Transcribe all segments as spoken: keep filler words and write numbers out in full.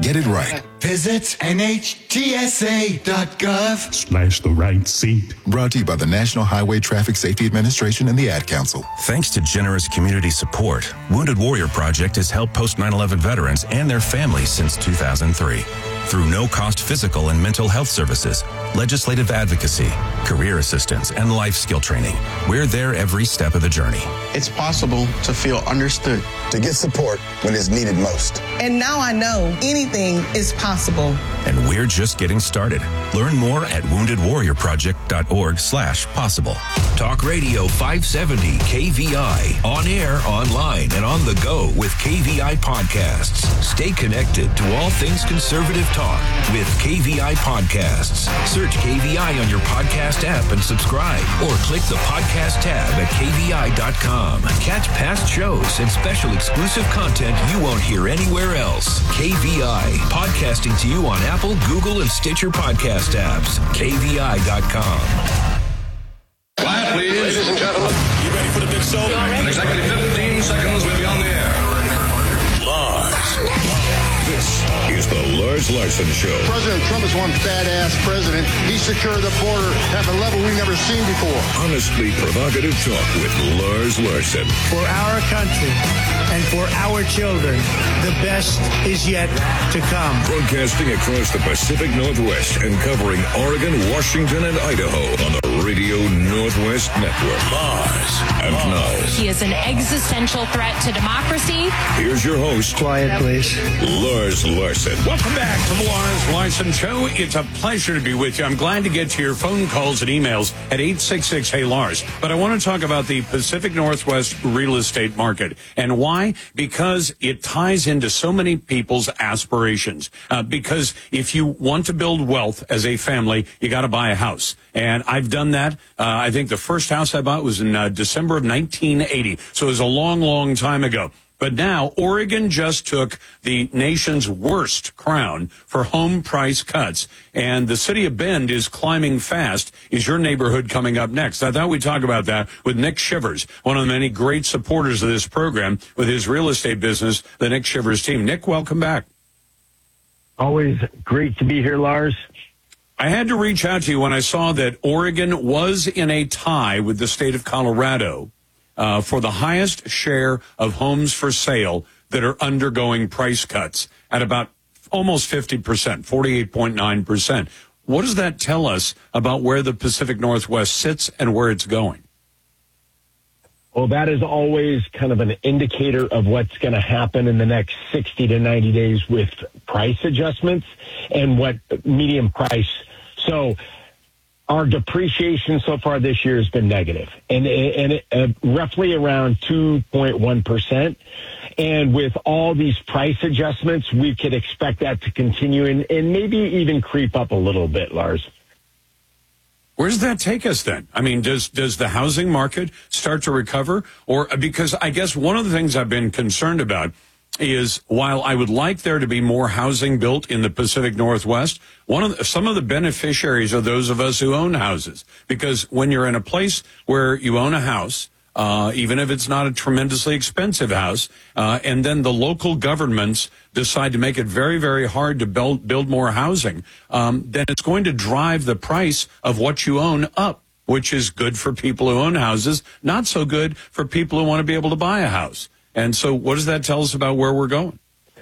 Get it right. Visit N H T S A dot gov slash the right seat. Brought to you by the National Highway Traffic Safety Administration and the Ad Council. Thanks to generous community support, Wounded Warrior Project has helped post nine eleven veterans and their families since two thousand three. Through no-cost physical and mental health services, legislative advocacy, career assistance, and life skill training, we're there every step of the journey. It's possible to feel understood. To get support when it's needed most. And now I know anything is possible. And we're just getting started. Learn more at wounded warrior project dot org slash possible. Talk Radio five seventy K V I. On air, online, and on the go with K V I Podcasts. Stay connected to all things conservative talk with K V I Podcasts. Search K V I on your podcast app and subscribe. Or click the podcast tab at K V I dot com. Catch past shows and special exclusive content you won't hear anywhere else. K V I. Podcasting to you on Apple, Google, and Stitcher podcast apps. K V I dot com. Quiet, please. Ladies and gentlemen. You ready for the big show? In exactly fifteen seconds, we'll be on the air. Lars. This is the Lars Larson Show. President Trump is one badass president. He secured the border at a level we've never seen before. Honestly provocative talk with Lars Larson. For our country and for our children, the best is yet to come. Broadcasting across the Pacific Northwest and covering Oregon, Washington, and Idaho on the Radio Northwest Network. Lars. And now. He is an existential threat to democracy. Here's your host. Quiet, please. Lars Larson. Welcome back to the Lars Larson Show. It's a pleasure to be with you. I'm glad to get to your phone calls and emails at eight six six, hey Lars. But I want to talk about the Pacific Northwest real estate market. And why? Because it ties into so many people's aspirations. Uh, because if you want to build wealth as a family, you got to buy a house. And I've done that. Uh, I think the first house I bought was in uh, December of nineteen eighty. So it was a long, long time ago. But now Oregon just took the nation's worst crown for home price cuts, and the city of Bend is climbing fast. Is your neighborhood coming up next? I thought we'd talk about that with Nick Shivers, one of the many great supporters of this program with his real estate business, the Nick Shivers team. Nick, welcome back. Always great to be here, Lars. I had to reach out to you when I saw that Oregon was in a tie with the state of Colorado Uh, for the highest share of homes for sale that are undergoing price cuts at about almost fifty percent, forty-eight point nine percent. What does that tell us about where the Pacific Northwest sits and where it's going? Well, that is always kind of an indicator of what's going to happen in the next sixty to ninety days with price adjustments and what median price. So our depreciation so far this year has been negative, and, and it, uh, roughly around two point one percent. And with all these price adjustments, we could expect that to continue and, and maybe even creep up a little bit, Lars. Where does that take us then? I mean, does does the housing market start to recover? Or because I guess one of the things I've been concerned about is while I would like there to be more housing built in the Pacific Northwest, one of the, some of the beneficiaries are those of us who own houses. Because when you're in a place where you own a house, uh, even if it's not a tremendously expensive house, uh, and then the local governments decide to make it very, very hard to build, build more housing, um, then it's going to drive the price of what you own up, which is good for people who own houses, not so good for people who want to be able to buy a house. And so what does that tell us about where we're going?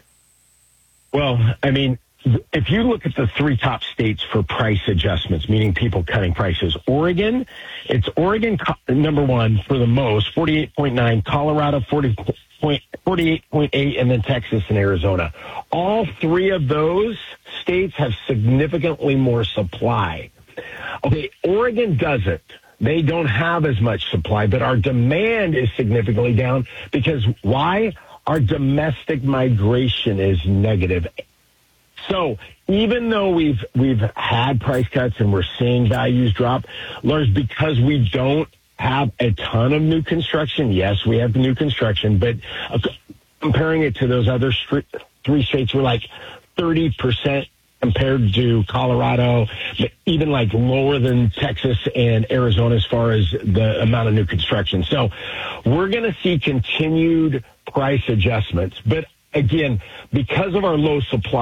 Well, I mean, if you look at the three top states for price adjustments, meaning people cutting prices, Oregon, it's Oregon number one for the most, forty-eight point nine, Colorado forty-eight point eight, and then Texas and Arizona. All three of those states have significantly more supply. Okay, Oregon doesn't. They don't have as much supply, but our demand is significantly down because why? Our domestic migration is negative. So even though we've we've had price cuts and we're seeing values drop, Lars, because we don't have a ton of new construction, yes, we have the new construction, but uh, comparing it to those other st- three states, we're like thirty percent compared to Colorado, but even like lower than Texas and Arizona as far as the amount of new construction. So we're going to see continued price adjustments. But again, because of our low supply,